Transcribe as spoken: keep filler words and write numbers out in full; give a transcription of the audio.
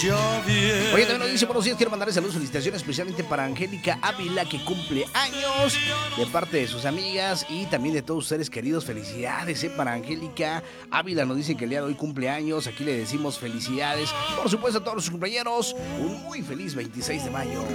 Oye, también nos dice, buenos días, quiero mandarle saludos, felicitaciones especialmente para Angélica Ávila, que cumple años, de parte de sus amigas y también de todos ustedes queridos. Felicidades, eh, para Angélica Ávila. Nos dicen que el día de hoy cumple años, aquí le decimos felicidades. Por supuesto a todos los compañeros, un muy feliz veintiséis de mayo.